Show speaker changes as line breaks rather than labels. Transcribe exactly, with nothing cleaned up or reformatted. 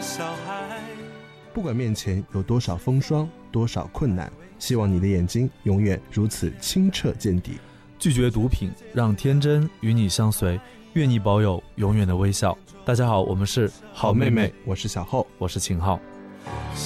小孩。
不管面前有多少风霜，多少困难，希望你的眼睛永远如此清澈见底。
拒绝毒品，让天真与你相随，愿你保有永远的微笑。大家好，我们是
好妹妹，我是小厚，
我是秦昊。